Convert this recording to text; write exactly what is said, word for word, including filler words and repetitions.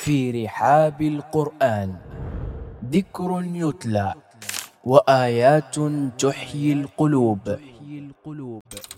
في رحاب القرآن ذكر يتلى وآيات تحيي القلوب.